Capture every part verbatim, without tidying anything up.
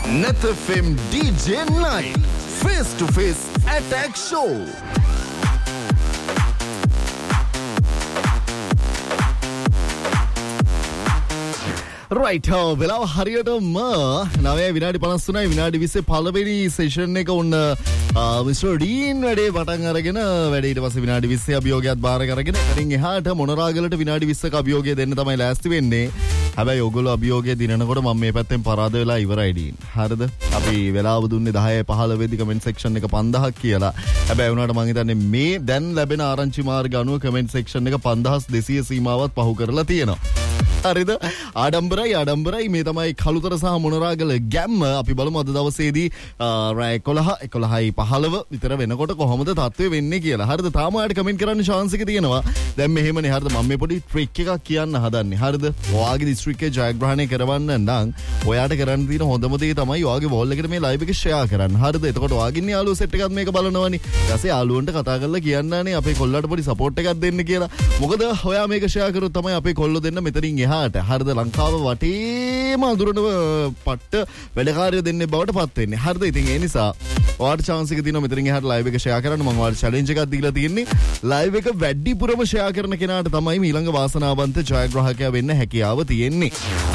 Net F M D J Night Face to Face Attack Show. Right, වෙලාව හරියටම නවය විනාඩි පනස් තුනයි විනාඩි විස්සේ පළවෙනි සෙෂන් එක උන්න මිස්ටර් ඩීන් වැඩේ පටන් අරගෙන වැඩේ ඊට පස්සේ විනාඩි විස්සේ අභියෝගයක් බාර කරගෙන ඉතින් එහාට මොනරාගලට විනාඩි විස්සක අභියෝගය දෙන්න තමයි ලෑස්ති වෙන්නේ. හැබැයි ඔයගොල්ලෝ අභියෝගය දිනනකොට මම මේ පැත්තෙන් පරාද වෙලා ඉවරයි ඩීන්. හරිද? අපි වෙලාව දුන්නේ දහය පහළොව වෙදි කමෙන්ට් සෙක්ෂන් එක පන්දහක් කියලා. හැබැයි වුණාට මම හිතන්නේ මේ දැන් ලැබෙන ආරංචි මාර්ග අනුව කමෙන්ට් සෙක්ෂන් එක පන්දාස් දෙසීය සීමාවත් පහු කරලා තියෙනවා. හරිද? ආඩම්බරයි ආඩම්බරයි මේ තමයි කළුතර සහ මොනරාගල ගැම්ම. අපි බලමු අද දවසේදී රාය එකොළහ එකොළහයි පහළොව විතර වෙනකොට කොහොමද තත්ත්වය වෙන්නේ කියලා. හරිද? තාම ඔයාලට කමෙන්ට් කරන්න chance එක තියෙනවා. දැන් මෙහෙමනේ. හරිද? මම මේ පොඩි ට්‍රික් එකක් කියන්න හදන්නේ. හරිද? ඔයාගේ දිස්ත්‍රික් එකේ ජයග්‍රහණය කරවන්න නම් ඔයාට කරන්න තියෙන හොඳම දේ තමයි ඔයාගේ වෝල් එකට මේ ලයිව් එක ෂෙයා කරන්න. හරිද? එතකොට ඔයාගේ ඉන්නේ යාළුවෝ සෙට් එකත් මේක බලනවනේ. ඊට පස්සේ යාළුවන්ට කතා කරලා කියන්නනේ අපේ කොල්ලන්ට පොඩි සපෝට් එකක් දෙන්න කියලා. මොකද ඔයා මේක ෂෙයා කරොත් තමයි අපේ කොල්ලෝ දෙන්න මෙතනින් එහාට හරිද ලංකාව වටේම අඳුරන පට්ට වැඩකාරයෝ දෙන්නේ බවට පත් වෙන්නේ. හරිද? ඉතින් ඒ නිසා ඔයාට chance එක තියෙනවා මෙතනින් එහාට live එක share කරන්න. මම ඔයාලට challenge එකක් දීලා තියෙන්නේ. live එක වැඩිපුරම share කරන කෙනාට තමයි ඊළඟ වාසනාවන්ත ජයග්‍රාහකයා වෙන්න හැකියාව තියෙන්නේ.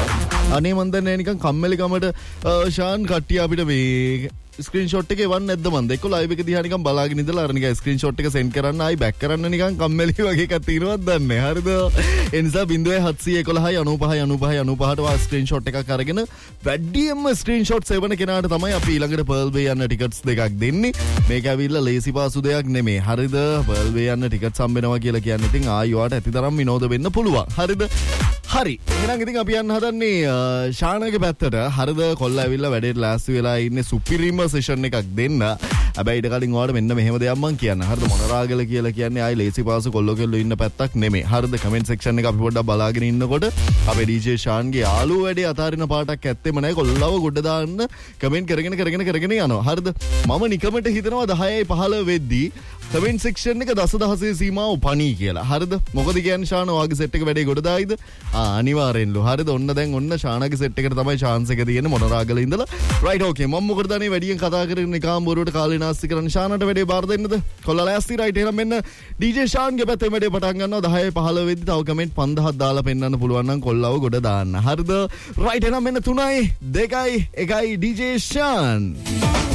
අනේ මන් දන්නේ නිකන් කම්මැලි කමට ෂාන් කට්ටිය අපිට මේ ස්ක්‍රීන්ෂොට් එක එවන්න නැද්ද මන්ද? එක්ක ලයිව් එක දිහා නිකන් බලාගෙන ඉඳලා අර නිකන් ස්ක්‍රීන්ෂොට් එක සෙන්ඩ් කරන්න ආයි බෑක් කරන්න නිකන් කම්මැලි වගේ එකක් තියෙනවද දන්නේ. හරිද? ඒ නිසා ज़ीरो सात एक एक एक නවය නවය නවය නවයට වා ස්ක්‍රීන්ෂොට් එකක් අරගෙන වැඩියෙන්ම ස්ක්‍රීන්ෂොට් සෙවන කෙනාට තමයි අපි ඊළඟට පර්ල් වේ යන ටිකට්ස් දෙකක් දෙන්නේ. මේක ඇවිල්ලා ලේසි පාසු දෙයක් නෙමෙයි. හරිද? පර්ල් වේ යන ටිකට්ස් හම්බෙනවා කියලා කියන්නේ ඉතින් ආයි ඔයාට ඇතිතරම් විනෝද වෙන්න පුළුවන්. හරිද? හරි. එහෙනම් ඉතින් අපි යන්න හදන්නේ ශානගේ පැත්තට. හරිද? කොල්ලා ඇවිල්ලා වැඩේට ලෑස්ති වෙලා ඉන්නේ සුපිරිම සෙෂන් එකක් දෙන්න. හැබැයි ඊට කලින් ඔයාලට මෙන්න මෙහෙම දෙයක් මම කියන්න. හරිද? මොනරාගල කියලා කියන්නේ ආයි ලේසි පාසු කොල්ලෝ කෙල්ලෝ ඉන්න පැත්තක් නෙමෙයි. හරිද? කමෙන්ට් සෙක්ෂන් එක අපි පොඩ්ඩක් බලාගෙන ඉන්නකොට අපේ ඩීජේ ශාන්ගේ යාළුවෝ වැඩේ අතාරින පාටක් ඇත්තෙම නැහැ. කොල්ලව ගොඩ දාන්න කමෙන්ට් කරගෙන කරගෙන කරගෙන යනවා. හරිද? මම නිකමට හිතනවා දහයයි පහළොව වෙද්දී කමෙන්ට් සෙක්ෂන් එක දසදහසේ සීමාව පණී කියලා. හරිද? මොකද කියන්නේ ශාන ඔයාගේ සෙට් එක වැඩේ ගොඩ දායිද? ආ අනිවාර්යෙන්ලු. හරිද? ඔන්න දැන් ඔන්න ශානගේ සෙට් එකට තමයි chance එක තියෙන්නේ මොනරාගල ඉඳලා. right okay. මම මොකටද අනේ වැඩියෙන් කතා කරගෙන නිකාම් බොරුවට කාලේ නාස්ති කරන්න ශානට වැඩේ බාර දෙන්නද? කොල්ලා ලෑස්ති right. එහෙනම් මෙන්න ඩීජේ ශාන්ගේ පැත්තේ වැඩේ පටන් ගන්නවා. දහයයි පහළොව වෙද්දී තව කමෙන්ට් පන්දහක් දාලා පෙන්නන්න පුළුවන් නම් කොල්ලව ගොඩ දාන්න. හරිද? right. එහෙනම් මෙන්න තුනයි දෙකයි එකයි ඩීජේ ශාන්